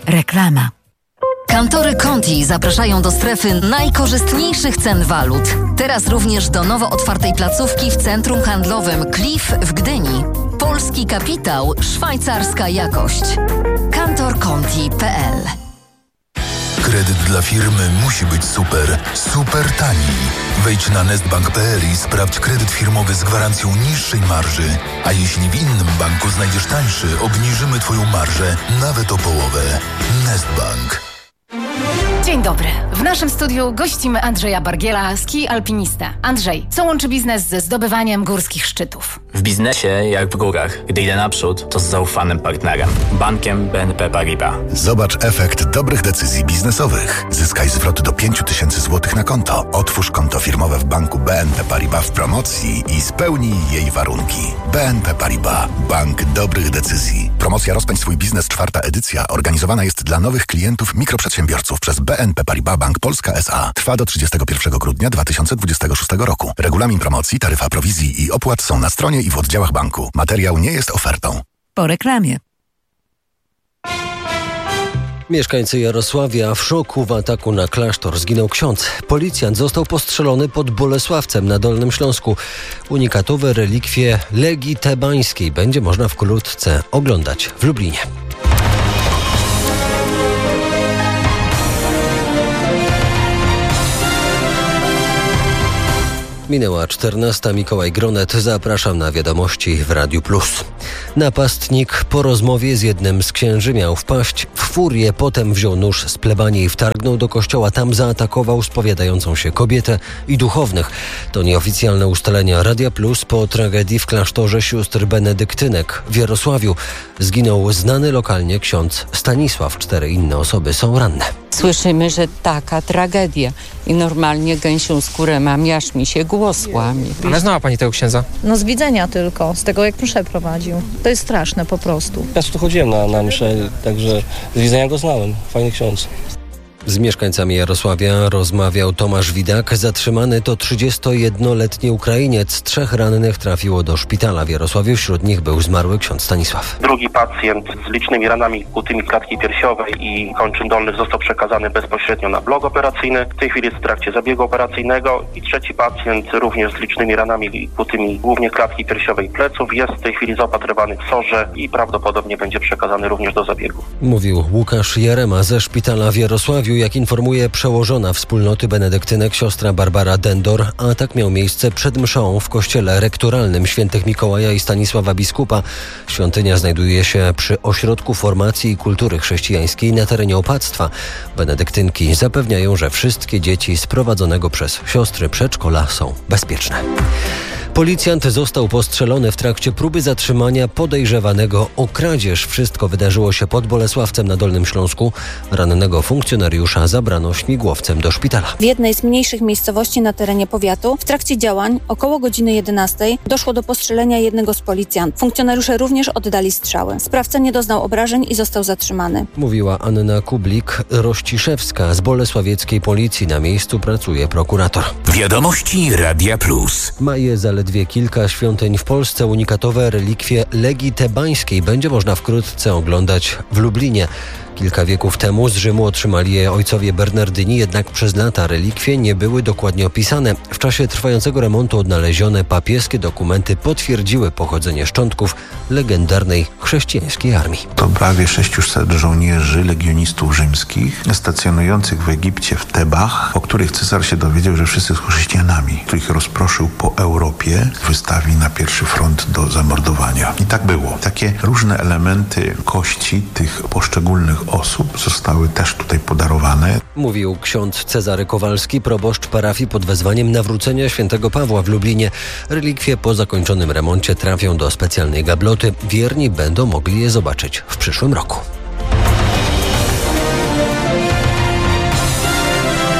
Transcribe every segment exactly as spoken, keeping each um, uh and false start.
Reklama. Kantory Conti zapraszają do strefy najkorzystniejszych cen walut. Teraz również do nowo otwartej placówki w centrum handlowym Cliff w Gdyni. Polski kapitał, szwajcarska jakość. kantor conti kropka p l. Kredyt dla firmy musi być super, super tani. Wejdź na nestbank kropka p l i sprawdź kredyt firmowy z gwarancją niższej marży. A jeśli w innym banku znajdziesz tańszy, obniżymy Twoją marżę nawet o połowę. Nestbank. Dzień dobry. W naszym studiu gościmy Andrzeja Bargiela, ski alpinista. Andrzej, co łączy biznes ze zdobywaniem górskich szczytów? W biznesie, jak w górach, gdy idę naprzód, to z zaufanym partnerem, bankiem B N P Paribas. Zobacz efekt dobrych decyzji biznesowych. Zyskaj zwrot do pięć tysięcy złotych na konto. Otwórz konto firmowe w banku B N P Paribas w promocji i spełnij jej warunki. B N P Paribas. Bank dobrych decyzji. Promocja Rozpędź swój biznes, czwarta edycja, organizowana jest dla nowych klientów mikroprzedsiębiorców przez B N P Paribas Bank Polska S A. Trwa do trzydziestego pierwszego grudnia dwa tysiące dwudziestego szóstego roku. Regulamin promocji, taryfa prowizji i opłat są na stronie i w oddziałach banku. Materiał nie jest ofertą. Po reklamie. Mieszkańcy Jarosławia w szoku. W ataku na klasztor zginął ksiądz. Policjant został postrzelony pod Bolesławcem na Dolnym Śląsku. Unikatowe relikwie Legii Tebańskiej będzie można wkrótce oglądać w Lublinie. Minęła czternasta. Mikołaj Gronet. Zapraszam na wiadomości w Radiu Plus. Napastnik po rozmowie z jednym z księży miał wpaść w furię. Potem wziął nóż z plebanii i wtargnął do kościoła. Tam zaatakował spowiadającą się kobietę i duchownych. To nieoficjalne ustalenia Radia Plus po tragedii w klasztorze sióstr benedyktynek w Jarosławiu. Zginął znany lokalnie ksiądz Stanisław. Cztery inne osoby są ranne. Słyszymy, że taka tragedia i normalnie gęsią skórę mam, aż mi się głos łamie. Ale znała pani tego księdza? No z widzenia tylko, z tego jak mszę prowadził. To jest straszne po prostu. Ja tu chodziłem na, na mszę, także z widzenia go znałem. Fajny ksiądz. Z mieszkańcami Jarosławia rozmawiał Tomasz Widak. Zatrzymany to trzydziestojednoletni Ukrainiec. Trzech rannych trafiło do szpitala w Jarosławiu. Wśród nich był zmarły ksiądz Stanisław. Drugi pacjent z licznymi ranami kutymi klatki piersiowej i kończyn dolnych został przekazany bezpośrednio na blok operacyjny. W tej chwili jest w trakcie zabiegu operacyjnego. I trzeci pacjent również z licznymi ranami kutymi głównie klatki piersiowej i pleców jest w tej chwili zaopatrywany w sorze i prawdopodobnie będzie przekazany również do zabiegu. Mówił Łukasz Jarema ze szpitala w Jarosławiu. Jak informuje przełożona wspólnoty benedyktynek siostra Barbara Dendor, atak miał miejsce przed mszą w kościele rektoralnym świętych Mikołaja i Stanisława Biskupa. Świątynia znajduje się przy Ośrodku Formacji i Kultury Chrześcijańskiej na terenie opactwa. Benedyktynki zapewniają, że wszystkie dzieci z prowadzonego przez siostry przedszkola są bezpieczne. Policjant został postrzelony w trakcie próby zatrzymania podejrzewanego o kradzież. Wszystko wydarzyło się pod Bolesławcem na Dolnym Śląsku. Rannego funkcjonariusza zabrano śmigłowcem do szpitala. W jednej z mniejszych miejscowości na terenie powiatu w trakcie działań około godziny jedenastej doszło do postrzelenia jednego z policjantów. Funkcjonariusze również oddali strzały. Sprawca nie doznał obrażeń i został zatrzymany. Mówiła Anna Kublik-Rościszewska z bolesławieckiej policji. Na miejscu pracuje prokurator. Wiadomości Radia Plus. Maje zaledwie kilka świątyń w Polsce. Unikatowe relikwie Legii Tebańskiej będzie można wkrótce oglądać w Lublinie. Kilka wieków temu z Rzymu otrzymali je ojcowie Bernardyni, jednak przez lata relikwie nie były dokładnie opisane. W czasie trwającego remontu odnalezione papieskie dokumenty potwierdziły pochodzenie szczątków legendarnej chrześcijańskiej armii. To prawie sześciuset żołnierzy legionistów rzymskich stacjonujących w Egipcie w Tebach, o których cesar się dowiedział, że wszyscy są chrześcijanami, których rozproszył po Europie, wystawi na pierwszy front do zamordowania. I tak było. Takie różne elementy kości tych poszczególnych osób zostały też tutaj podarowane. Mówił ksiądz Cezary Kowalski, proboszcz parafii pod wezwaniem Nawrócenia Świętego Pawła w Lublinie. Relikwie po zakończonym remoncie trafią do specjalnej gabloty. Wierni będą mogli je zobaczyć w przyszłym roku.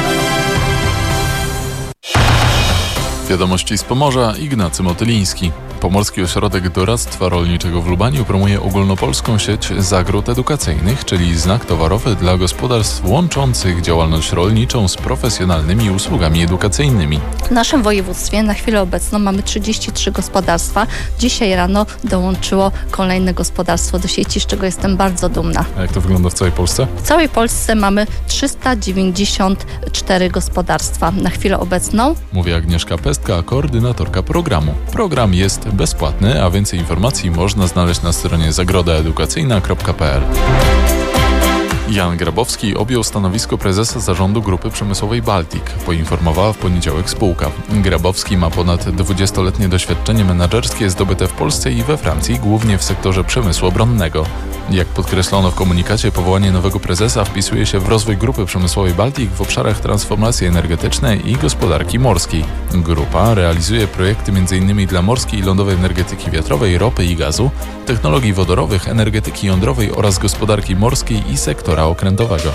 Wiadomości z Pomorza, Ignacy Motyliński. Pomorski Ośrodek Doradztwa Rolniczego w Lubaniu promuje ogólnopolską sieć zagród edukacyjnych, czyli znak towarowy dla gospodarstw łączących działalność rolniczą z profesjonalnymi usługami edukacyjnymi. W naszym województwie na chwilę obecną mamy trzydzieści trzy gospodarstwa. Dzisiaj rano dołączyło kolejne gospodarstwo do sieci, z czego jestem bardzo dumna. A jak to wygląda w całej Polsce? W całej Polsce mamy trzysta dziewięćdziesiąt cztery gospodarstwa na chwilę obecną. Mówi Agnieszka Pestka, koordynatorka programu. Program jest bezpłatny, a więcej informacji można znaleźć na stronie zagroda edukacyjna kropka p l. Jan Grabowski objął stanowisko prezesa zarządu Grupy Przemysłowej Baltic, poinformowała w poniedziałek spółka. Grabowski ma ponad dwudziestoletnie doświadczenie menedżerskie zdobyte w Polsce i we Francji, głównie w sektorze przemysłu obronnego. Jak podkreślono w komunikacie, powołanie nowego prezesa wpisuje się w rozwój Grupy Przemysłowej Baltic w obszarach transformacji energetycznej i gospodarki morskiej. Grupa realizuje projekty m in dla morskiej i lądowej energetyki wiatrowej, ropy i gazu, technologii wodorowych, energetyki jądrowej oraz gospodarki morskiej i sektora okrętowego.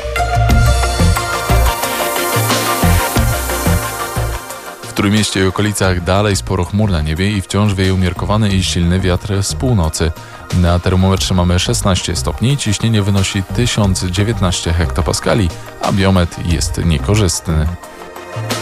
W Trójmieście i okolicach dalej sporo chmur na niebie i wciąż wieje umiarkowany i silny wiatr z północy. Na termometrze mamy szesnaście stopni, ciśnienie wynosi tysiąc dziewiętnaście hektopaskali, a biometr jest niekorzystny.